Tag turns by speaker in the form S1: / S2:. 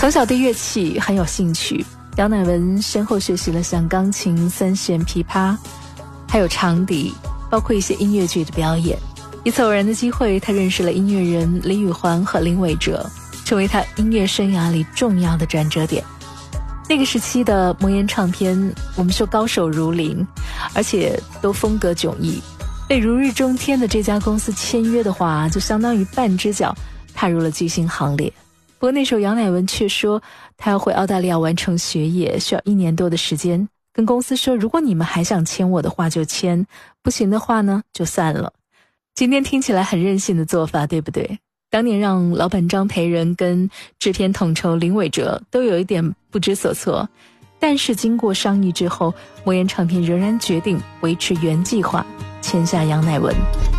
S1: 从小对乐器很有兴趣，杨乃文先后学习了像钢琴、三弦、琵琶，还有长笛，包括一些音乐剧的表演。一次偶然的机会，他认识了音乐人李宇环和林伟哲，成为他音乐生涯里重要的转折点。那个时期的魔岩唱片，我们说高手如林，而且都风格迥异。被如日中天的这家公司签约的话，就相当于半只脚踏入了巨星行列。不过那时候杨乃文却说他要回澳大利亚完成学业，需要1年多的时间，跟公司说如果你们还想签我的话就签，不行的话呢就散了。今天听起来很任性的做法，对不对？当年让老板张培仁跟制片统筹林伟哲都有一点不知所措，但是经过商议之后，魔岩唱片仍然决定维持原计划，签下杨乃文。